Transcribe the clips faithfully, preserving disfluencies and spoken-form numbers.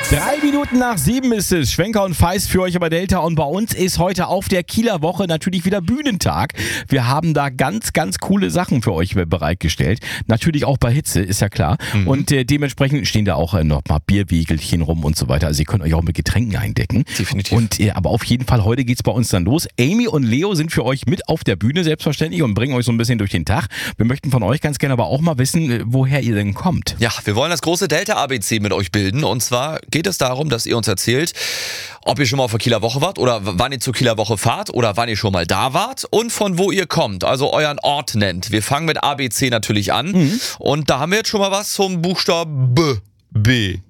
Drei Minuten nach sieben ist es. Schwenker und Feist für euch über Delta. Und bei uns ist heute auf der Kieler Woche natürlich wieder Bühnentag. Wir haben da ganz, ganz coole Sachen für euch bereitgestellt. Natürlich auch bei Hitze, ist ja klar. Mhm. Und äh, dementsprechend stehen da auch äh, noch mal Bierwiegelchen rum und so weiter. Also ihr könnt euch auch mit Getränken eindecken. Definitiv. Und, äh, aber auf jeden Fall, heute geht's bei uns dann los. Amy und Leo sind für euch mit auf der Bühne, selbstverständlich, und bringen euch so ein bisschen durch den Tag. Wir möchten von euch ganz gerne aber auch mal wissen, woher ihr denn kommt. Ja, wir wollen das große Delta-A B C mit euch bilden. Und zwar geht es darum, dass ihr uns erzählt, ob ihr schon mal auf der Kieler Woche wart oder wann ihr zur Kieler Woche fahrt oder wann ihr schon mal da wart und von wo ihr kommt, also euren Ort nennt. Wir fangen mit A B C natürlich an mhm. und da haben wir jetzt schon mal was zum Buchstaben B. B.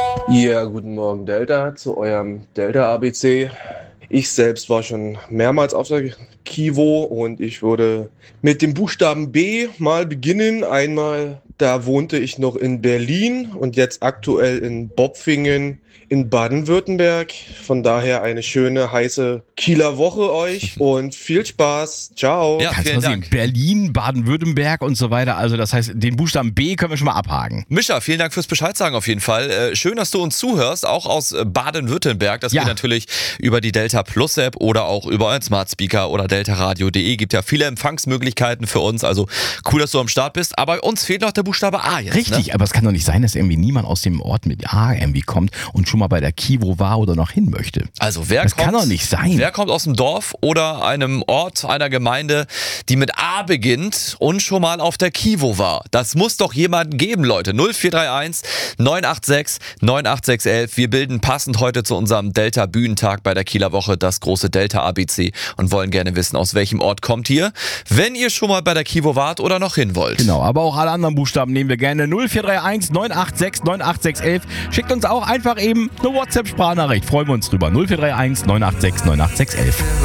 Ja, guten Morgen Delta, zu eurem Delta-A B C. Ich selbst war schon mehrmals auf der Kivo und ich würde mit dem Buchstaben B mal beginnen. Einmal, da wohnte ich noch in Berlin und jetzt aktuell in Bopfingen in Baden-Württemberg. Von daher eine schöne, heiße Kieler Woche euch und viel Spaß. Ciao. Ja, vielen Dank. Berlin, Baden-Württemberg und so weiter. Also das heißt, den Buchstaben B können wir schon mal abhaken. Mischa, vielen Dank fürs Bescheid sagen auf jeden Fall. Äh, schön, dass du uns zuhörst, auch aus Baden-Württemberg. Das ja. geht natürlich über die Delta Plus App oder auch über euren Smart Speaker oder deltaradio punkt de. Gibt ja viele Empfangsmöglichkeiten für uns. Also cool, dass du am Start bist. Aber uns fehlt noch der Buchstabe A jetzt. Richtig, ne? Aber es kann doch nicht sein, dass irgendwie niemand aus dem Ort mit A irgendwie kommt und schon mal bei der Kivo war oder noch hin möchte. Also wer das kommt, kann doch nicht sein. Wer kommt aus dem Dorf oder einem Ort, einer Gemeinde, die mit A beginnt und schon mal auf der Kivo war? Das muss doch jemanden geben, Leute. null vier drei eins neun acht sechs neun acht sechs eins eins. Wir bilden passend heute zu unserem Delta Bühnentag bei der Kieler Woche das große Delta A B C und wollen gerne wissen, aus welchem Ort kommt ihr, wenn ihr schon mal bei der Kivo wart oder noch hin wollt. Genau, aber auch alle anderen Buchstaben nehmen wir gerne. null vier drei eins neun acht sechs neun acht sechs eins eins. Schickt uns auch einfach eben eine WhatsApp-Sprachnachricht. Freuen wir uns drüber. null vier drei eins neun acht sechs neun acht sechs eins eins.